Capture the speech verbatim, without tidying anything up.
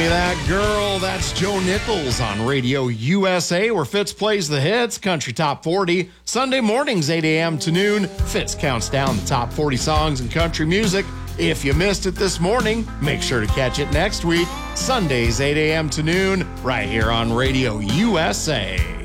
That girl, that's Joe Nichols on Radio U S A, where Fitz plays the hits, Country Top forty. Sunday mornings, eight a.m. to noon, Fitz counts down the top forty songs in country music. If you missed it this morning, make sure to catch it next week, Sundays, eight a.m. to noon, right here on Radio U S A.